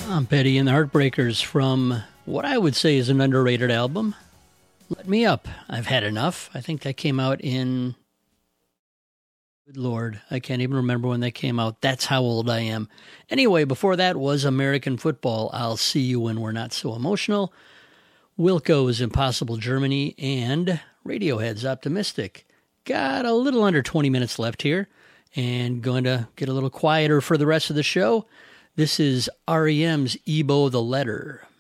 I'm Petty and the Heartbreakers from what I would say is an underrated album, Let Me Up. I've Had Enough. I think that came out in... Good Lord, I can't even remember when that came out. That's how old I am. Anyway, before that was American Football, I'll See You When We're Not So Emotional, Wilco's Impossible Germany, and Radiohead's Optimistic. Got a little under 20 minutes left here, and going to get a little quieter for the rest of the show. This is REM's Ebo the Letter.